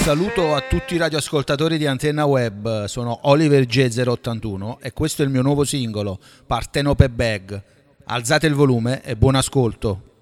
saluto a tutti i radioascoltatori di Antenna Web, sono Oliver J081 e questo è il mio nuovo singolo, Partenope Bag. Alzate il volume e buon ascolto.